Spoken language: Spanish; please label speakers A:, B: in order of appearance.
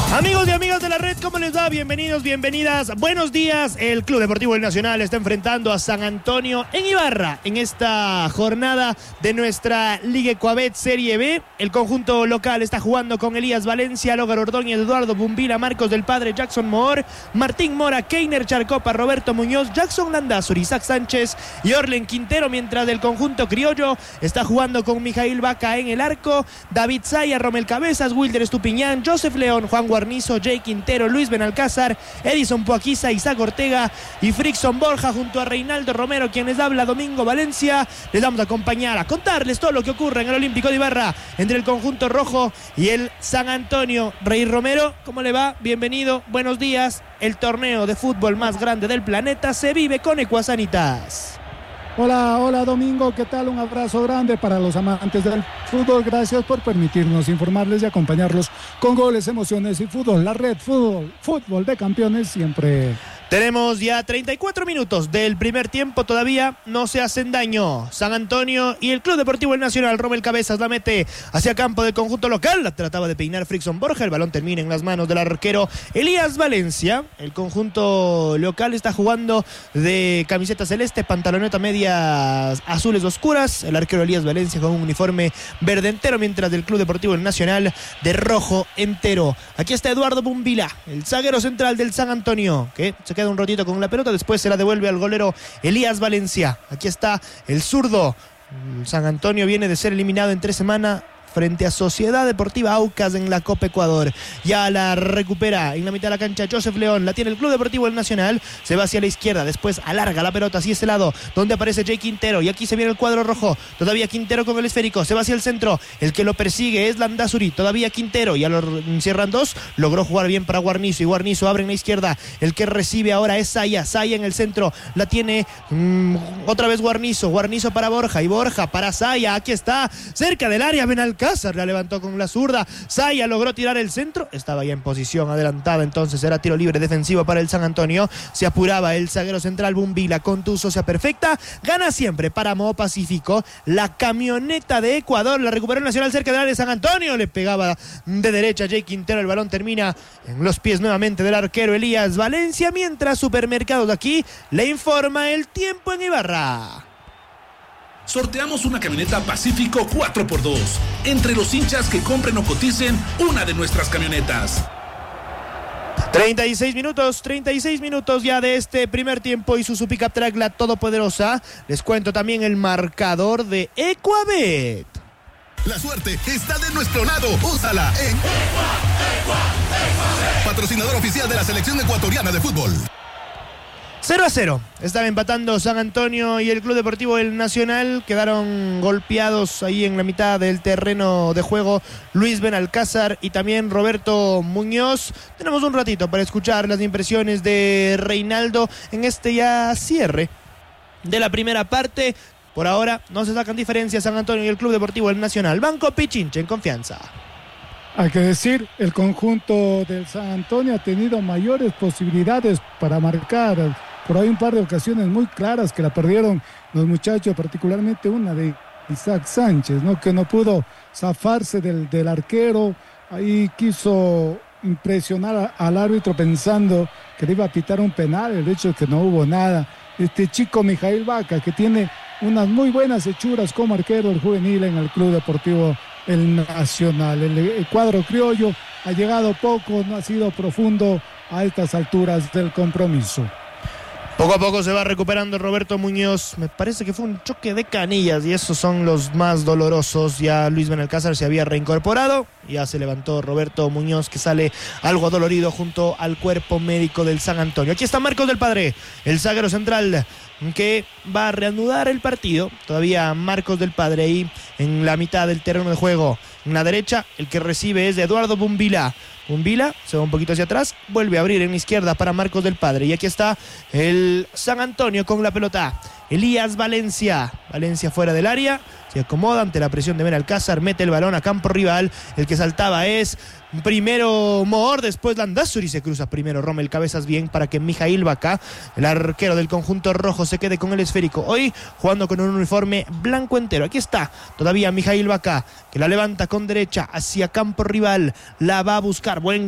A: Amigos y amigas de la red, ¿cómo les va? Bienvenidos, bienvenidas. Buenos días. El Club Deportivo El Nacional está enfrentando a San Antonio en Ibarra en esta jornada de nuestra Liga Ecuabet Serie B. El conjunto local está jugando con Elías Valencia, Logar Ordóñez, Eduardo Bumbila, Marcos del Padre, Jackson Moor, Martín Mora, Keiner Charcopa, Roberto Muñoz, Jackson Landázuri, Isaac Sánchez y Orlen Quintero, mientras el conjunto criollo está jugando con Mijail Vaca en el arco, David Zaya, Romel Cabezas, Wilder Estupiñán, Joseph León, Juan Guarnizo, Jay Quintero, Luis Benalcázar, Edison Poaquiza, Isaac Ortega y Frickson Borja junto a Reinaldo Romero, quien les habla, Domingo Valencia. Les vamos a acompañar a contarles todo lo que ocurre en el Olímpico de Ibarra entre el conjunto rojo y el San Antonio. Rey Romero, ¿cómo le va? Bienvenido, buenos días. El torneo de fútbol más grande del planeta se vive con Ecuasanitas.
B: Hola Domingo, ¿qué tal? Un abrazo grande para los amantes del fútbol. Gracias por permitirnos informarles y acompañarlos con goles, emociones y fútbol. La red fútbol de campeones siempre.
A: Tenemos ya 34 minutos del primer tiempo, todavía no se hacen daño San Antonio y el Club Deportivo El Nacional. Romel Cabezas la mete hacia campo del conjunto local, la trataba de peinar Frickson Borja, el balón termina en las manos del arquero Elías Valencia. El conjunto local está jugando de camiseta celeste, pantaloneta medias azules oscuras, el arquero Elías Valencia con un uniforme verde entero, mientras del Club Deportivo El Nacional de rojo entero. Aquí está Eduardo Bumbila, el zaguero central del San Antonio, que se queda un ratito con la pelota, después se la devuelve al golero Elías Valencia. Aquí está el zurdo. San Antonio viene de ser eliminado en 3 semanas frente a Sociedad Deportiva Aucas en la Copa Ecuador. Ya la recupera en la mitad de la cancha Joseph León, la tiene el Club Deportivo El Nacional, se va hacia la izquierda, después alarga la pelota hacia ese lado, donde aparece Jay Quintero, y aquí se viene el cuadro rojo, todavía Quintero con el esférico, se va hacia el centro, el que lo persigue es Landázuri, todavía Quintero, ya lo encierran dos, logró jugar bien para Guarnizo, y Guarnizo abre en la izquierda, el que recibe ahora es Zaya en el centro, la tiene otra vez Guarnizo para Borja, y Borja para Zaya, aquí está, cerca del área Benalcázar, la levantó con la zurda, Zaya logró tirar el centro, estaba ya en posición adelantada, entonces era tiro libre defensivo para el San Antonio. Se apuraba el zaguero central Bumbila con tu socia perfecta, gana siempre para Modo Pacífico, la camioneta de Ecuador, la recuperó el Nacional cerca del área de San Antonio, le pegaba de derecha Jay Quintero, el balón termina en los pies nuevamente del arquero Elías Valencia, mientras Supermercados de aquí le informa el tiempo en Ibarra.
C: Sorteamos una camioneta Pacífico 4x2 entre los hinchas que compren o coticen una de nuestras camionetas.
A: 36 minutos ya de este primer tiempo y su Pickup Track, la todopoderosa. Les cuento también el marcador de Ecuabet.
D: La suerte está de nuestro lado. Úsala en patrocinador oficial de la selección ecuatoriana de fútbol.
A: 0-0, estaba empatando San Antonio y el Club Deportivo El Nacional. Quedaron golpeados ahí en la mitad del terreno de juego Luis Benalcázar y también Roberto Muñoz. Tenemos un ratito para escuchar las impresiones de Reinaldo en este ya cierre de la primera parte. Por ahora no se sacan diferencias San Antonio y el Club Deportivo El Nacional. Banco Pichincha en confianza.
B: Hay que decir, el conjunto del San Antonio ha tenido mayores posibilidades para marcar. Por ahí un par de ocasiones muy claras que la perdieron los muchachos, particularmente una de Isaac Sánchez, ¿no? Que no pudo zafarse del arquero. Ahí quiso impresionar al árbitro pensando que le iba a pitar un penal. El hecho es que no hubo nada. Este chico Mijail Vaca, que tiene unas muy buenas hechuras como arquero del juvenil en el Club Deportivo El Nacional. El cuadro criollo ha llegado poco, no ha sido profundo a estas alturas del compromiso.
A: Poco a poco se va recuperando Roberto Muñoz. Me parece que fue un choque de canillas y esos son los más dolorosos. Ya Luis Benalcázar se había reincorporado. Ya se levantó Roberto Muñoz, que sale algo dolorido junto al cuerpo médico del San Antonio. Aquí está Marcos del Padre, el zaguero central, que va a reanudar el partido. Todavía Marcos del Padre ahí en la mitad del terreno de juego. En la derecha, el que recibe es de Eduardo Bumbila. Bumbila se va un poquito hacia atrás, vuelve a abrir en la izquierda para Marcos del Padre. Y aquí está el San Antonio con la pelota. Elías Valencia fuera del área, se acomoda ante la presión de Benalcázar, mete el balón a campo rival. El que saltaba es primero Moor, después Landázuri, se cruza primero Romel Cabezas bien para que Mijail Vaca, el arquero del conjunto rojo, se quede con el esférico. Hoy jugando con un uniforme blanco entero. Aquí está todavía Mijail Vaca, que la levanta con derecha hacia campo rival, la va a buscar, buen